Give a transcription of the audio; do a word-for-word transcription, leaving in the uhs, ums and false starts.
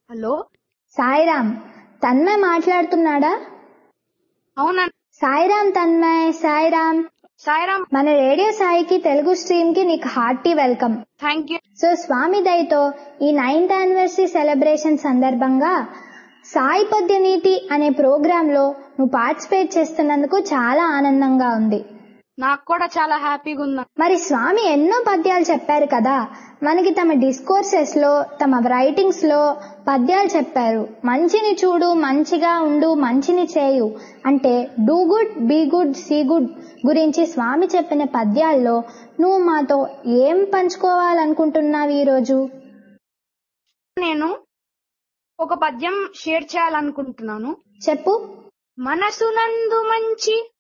Hello, Sairam, Tanmay మాట్లాడుతున్నాడా? అవునా? సాయిరామ్ తన్మయ్. సాయిరామ్. సాయిరామ్. మన radio సాయికి తెలుగు స్ట్రీమ్ కి నీకు hearty welcome. Thank you. So స్వామి దయతో ఈ నైన్త్ యానివర్సరీ సెలబ్రేషన్ సందర్భంగా సాయి పద్య నీతి అనే ప్రోగ్రామ్ లో నువ్వు పార్టిసిపేట్ చేస్తున్నందుకు చాలా ఆనందంగా ఉంది. నాకు కూడా చాలా హ్యాపీగా ఉందా. మరి స్వామి ఎన్నో పద్యాలు చెప్పారు కదా, మనకి తమ డిస్కోర్సెస్ లో తమ రైటింగ్స్ లో పద్యాలు చెప్పారు. మంచిని చూడు, మంచిగా ఉండు, మంచిని చేయు అంటే do good, be good, see good గురించి స్వామి చెప్పిన పద్యాల్లో నువ్వు మాతో ఏం పంచుకోవాలనుకుంటున్నావు ఈరోజు? నేను ఒక పద్యం షేర్ చేయాలనుకుంటున్నాను. చెప్పు. మనసునందు మంచి